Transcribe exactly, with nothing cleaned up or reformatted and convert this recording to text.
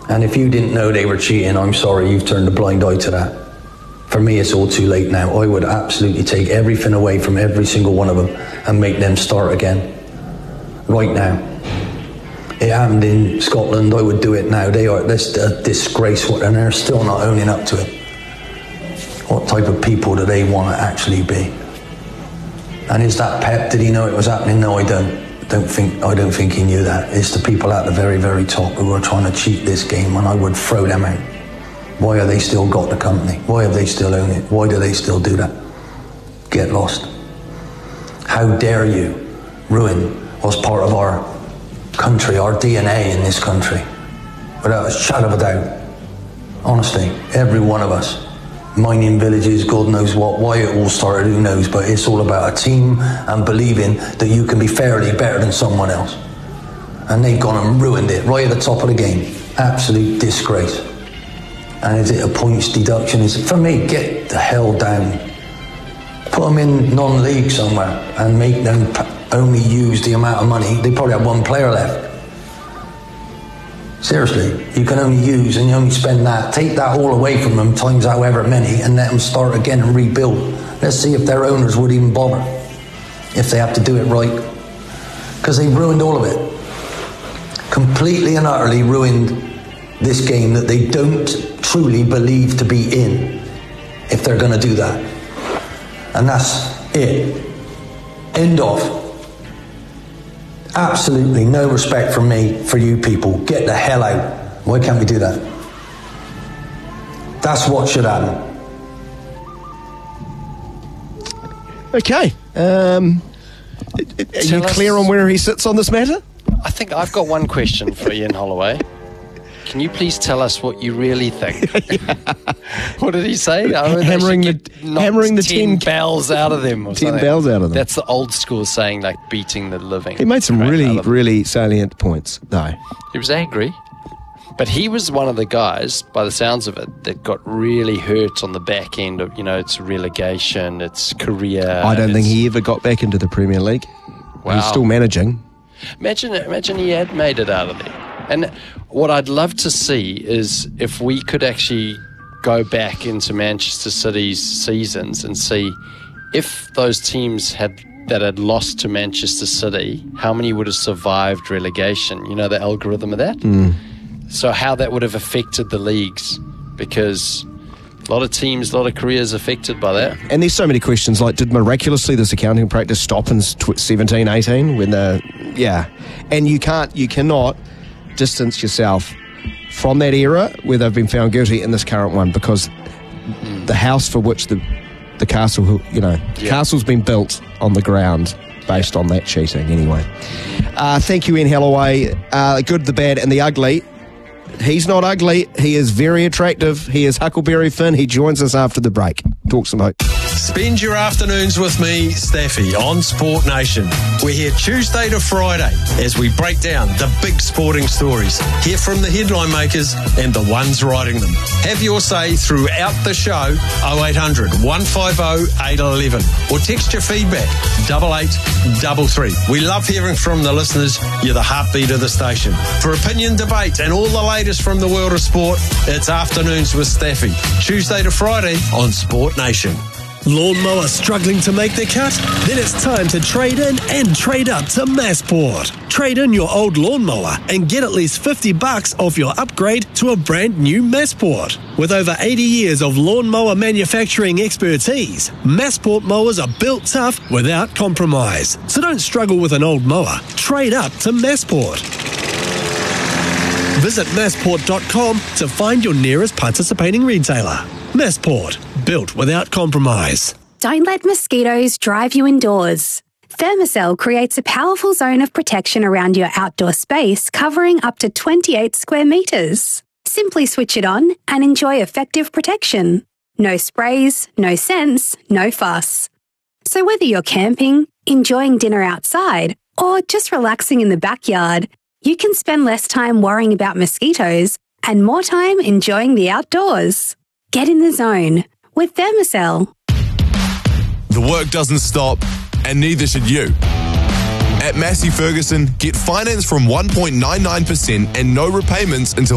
And if you didn't know they were cheating, I'm sorry, you've turned a blind eye to that. For me, it's all too late now. I would absolutely take everything away from every single one of them and make them start again. Right now. It happened in Scotland, I would do it now. They are, this a disgrace, and they're still not owning up to it. What type of people do they want to actually be? And is that Pep, did he know it was happening? No, I don't. Don't think I don't think he knew that. It's the people at the very, very top who are trying to cheat this game, and I would throw them out. Why have they still got the company? Why have they still owned it? Why do they still do that? Get lost. How dare you ruin what's part of our country, our D N A in this country, without a shadow of a doubt. Honestly, every one of us. Mining villages, God knows what, why it all started, who knows, but it's all about a team and believing that you can be fairly better than someone else. And they've gone and ruined it right at the top of the game. Absolute disgrace. And is it a points deduction? Is it, for me, get the hell down. Put them in non-league somewhere and make them only use the amount of money. They probably have one player left. Seriously, you can only use and you only spend that. Take that all away from them times however many and let them start again and rebuild. Let's see if their owners would even bother, if they have to do it right. Because they ruined all of it. Completely and utterly ruined this game that they don't truly believe to be in, if they're going to do that. And that's it. End of. Absolutely no respect from me for you people. Get the hell out. Why can't we do that? That's what should happen. Okay. Um, are Tell you us- clear on where he sits on this matter? I think I've got one question for Ian Holloway. Can you please tell us what you really think? What did he say? Oh, they Hammering should the- get knocked hammering the ten ten- bells out of them. Or ten something. bells out of them. That's the old school saying, like beating the living. He made some crap out really, of them. really salient points, though. He was angry. But he was one of the guys, by the sounds of it, that got really hurt on the back end of, you know, it's relegation, it's career. I don't think it's- he ever got back into the Premier League. Wow. He's still managing. Imagine, imagine he had made it out of there. And what I'd love to see is if we could actually go back into Manchester City's seasons and see if those teams had that had lost to Manchester City, how many would have survived relegation? You know the algorithm of that? Mm. So how that would have affected the leagues, because a lot of teams, a lot of careers affected by that. And there's so many questions, like, did miraculously this accounting practice stop in seventeen, eighteen when the, yeah. And you can't, you cannot distance yourself from that era where they've been found guilty in this current one, because mm. the house for which the the castle, you know, the yeah. castle's been built on the ground based on that cheating anyway. Uh, thank you, Ian Holloway. Uh, good, the bad and the ugly. He's not ugly. He is very attractive. He is Huckleberry Finn. He joins us after the break. Talk some hope. Spend your afternoons with me, Staffy, on Sport Nation. We're here Tuesday to Friday as we break down the big sporting stories, hear from the headline makers and the ones writing them. Have your say throughout the show, oh eight hundred, one five oh, eight one one, or text your feedback, double eight double three. We love hearing from the listeners. You're the heartbeat of the station. For opinion, debate and all the latest from the world of sport, it's Afternoons with Staffy, Tuesday to Friday on Sport Nation. Lawnmower struggling to make the cut? Then it's time to trade in and trade up to Massport. Trade in your old lawnmower and get at least fifty bucks off your upgrade to a brand new Massport. With over eighty years of lawnmower manufacturing expertise, Massport mowers are built tough without compromise. So don't struggle with an old mower. Trade up to Massport. Visit massport dot com to find your nearest participating retailer. Massport, built without compromise. Don't let mosquitoes drive you indoors. Thermacell creates a powerful zone of protection around your outdoor space, covering up to twenty-eight square metres. Simply switch it on and enjoy effective protection. No sprays, no scents, no fuss. So whether you're camping, enjoying dinner outside, or just relaxing in the backyard, you can spend less time worrying about mosquitoes and more time enjoying the outdoors. Get in the zone with Thermacell. The work doesn't stop, and neither should you. At Massey Ferguson, get finance from one point nine nine percent and no repayments until